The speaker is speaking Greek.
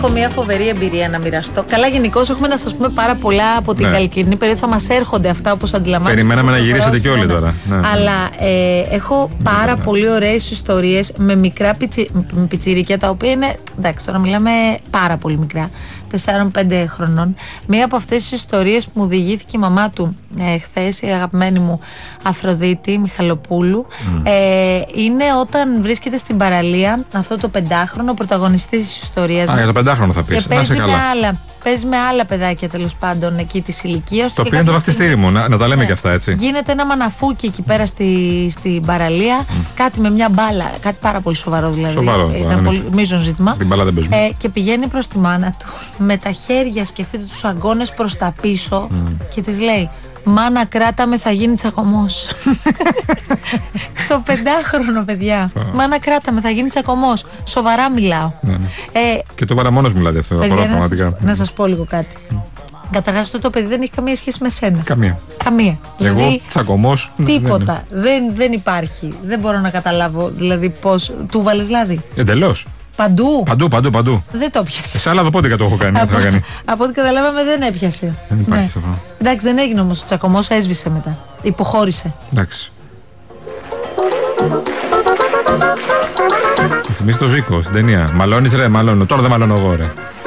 Έχω μια φοβερή εμπειρία να μοιραστώ. Καλά, γενικώς έχουμε να σας πούμε πάρα πολλά από την καλοκαιρινή περίοδο. Θα μας έρχονται αυτά όπως αντιλαμβάνεστε. Περιμέναμε να γυρίσετε κι όλοι τώρα. Αλλά έχω πάρα πολύ ωραίες ιστορίες με μικρά πιτσιρίκια, τα οποία είναι. Εντάξει, τώρα μιλάμε πάρα πολύ μικρά. 4-5 χρονών. Μία από αυτές τις ιστορίες που μου διηγήθηκε η μαμά του χθες, η αγαπημένη μου Αφροδίτη Μιχαλοπούλου, είναι όταν βρίσκεται στην παραλία αυτό το 5χρονο πρωταγωνιστής της ιστορίας μας. Για το 5χρονο θα πεις. Και παίζει με άλλα παιδάκια, τέλος πάντων, εκεί της ηλικίας. Το οποίο είναι το βαφτιστήρι μου, να τα λέμε και αυτά, έτσι. Γίνεται ένα μαναφούκι εκεί πέρα στην παραλία, κάτι με μια μπάλα, κάτι πάρα πολύ σοβαρό δηλαδή. Ήταν πολύ μείζον ζήτημα. Την μπάλα δεν παίζουμε. Και πηγαίνει προς τη μάνα του με τα χέρια, σκεφτείτε, τους αγκώνες προς τα πίσω και της λέει: «Μάνα, κράτα με, θα γίνει τσακωμός». Το 5χρονο, παιδιά. «Μάνα, κράτα με, θα γίνει τσακωμός». Σοβαρά μιλάω. Και το βαραμόνος μιλάτε αυτό, πραγματικά. Να σας πω λίγο κάτι. Καταρχάς, αυτό το παιδί δεν έχει καμία σχέση με σένα. Καμία. Δηλαδή, εγώ τσακωμός. Τίποτα. Δεν υπάρχει. Δεν μπορώ να καταλάβω δηλαδή πώς. Του βάλες λάδι. Εντελώς. Παντού. Δεν το έπιασε. Σε άλλα πότε το έχω κάνει. Από ό,τι καταλάβαμε δεν έπιασε. Δεν υπάρχει αυτό. Εντάξει, δεν έγινε όμως ο τσακωμός, έσβησε μετά. Υποχώρησε. Εντάξει. Μου θυμίζει το Ζήκο στην ταινία. Μαλώνεις ρε, μαλώνω. Τώρα δεν μαλώνω εγώ ρε.